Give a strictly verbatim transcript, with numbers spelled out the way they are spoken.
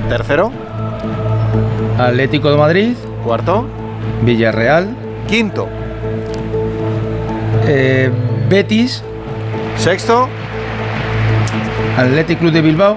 Tercero. Atlético de Madrid. Cuarto. Villarreal. Quinto. Eh, Betis. Sexto. Athletic Club de Bilbao.